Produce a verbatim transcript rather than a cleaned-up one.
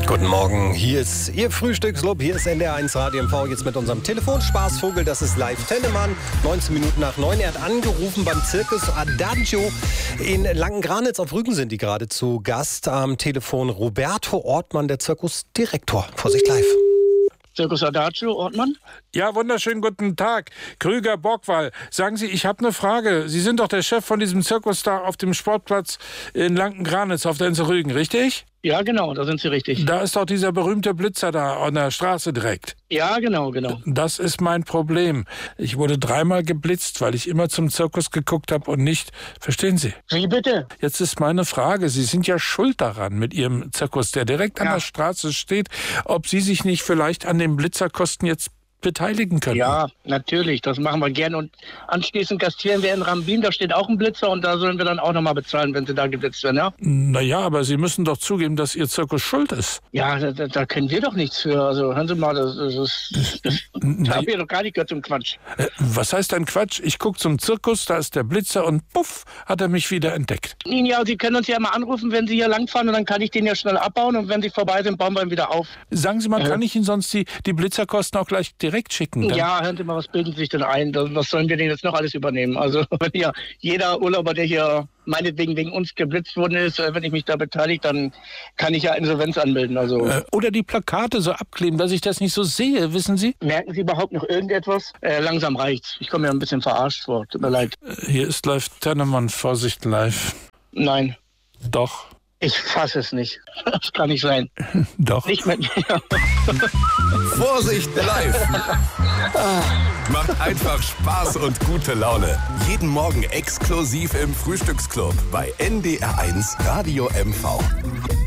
Guten Morgen, hier ist Ihr Frühstücksclub, hier ist N D R eins Radio M V, jetzt mit unserem Telefonspaßvogel, das ist Live Tennemann, neunzehn Minuten nach neun. Er hat angerufen beim Zirkus Adagio in Langenranitz auf Rügen sind die gerade zu Gast. Am Telefon Roberto Ortmann, der Zirkusdirektor. Vorsicht live. Zirkus Adagio, Ortmann? Ja, wunderschönen guten Tag. Krüger Borgwall. Sagen Sie, ich habe eine Frage. Sie sind doch der Chef von diesem Zirkus da auf dem Sportplatz in Langenranitz auf der Insel Rügen, richtig? Ja, genau, da sind Sie richtig. Da ist doch dieser berühmte Blitzer da an der Straße direkt. Ja, genau, genau. Das ist mein Problem. Ich wurde dreimal geblitzt, weil ich immer zum Zirkus geguckt habe und nicht. Verstehen Sie? Wie bitte? Jetzt ist meine Frage, Sie sind ja schuld daran mit Ihrem Zirkus, der direkt an Ja. der Straße steht, ob Sie sich nicht vielleicht an den Blitzerkosten jetzt beteiligen können. Ja, natürlich, das machen wir gerne. Und anschließend gastieren wir in Rambin, da steht auch ein Blitzer und da sollen wir dann auch nochmal bezahlen, wenn Sie da geblitzt werden, ja? Naja, aber Sie müssen doch zugeben, dass Ihr Zirkus schuld ist. Ja, da, da, da können wir doch nichts für. Also hören Sie mal, das, das, das, das da haben wir doch gar nicht gehört zum Quatsch. Äh, was heißt denn Quatsch? Ich gucke zum Zirkus, da ist der Blitzer und puff, hat er mich wieder entdeckt. Ja, Sie können uns ja mal anrufen, wenn Sie hier langfahren und dann kann ich den ja schnell abbauen und wenn Sie vorbei sind, bauen wir ihn wieder auf. Sagen Sie mal, Äh. kann ich Ihnen sonst die, die Blitzerkosten auch gleich direkt schicken? Dann Ja, hören Sie mal, was bilden Sie sich denn ein? Was sollen wir denn jetzt noch alles übernehmen? Also wenn ja jeder Urlauber, der hier meinetwegen wegen uns geblitzt worden ist, wenn ich mich da beteilige, dann kann ich ja Insolvenz anmelden. Also Äh, oder die Plakate so abkleben, dass ich das nicht so sehe, wissen Sie? merken Sie überhaupt noch irgendetwas? Äh, langsam reicht's. Ich komme mir ein bisschen verarscht vor. Tut mir leid. Äh, Hier ist live Tennemann, Vorsicht live. Nein, Doch, ich fasse es nicht. Das kann nicht sein. doch. Nicht mit mir. Vorsicht live! Macht einfach Spaß und gute Laune. Jeden Morgen exklusiv im Frühstücksclub bei N D R eins Radio M V.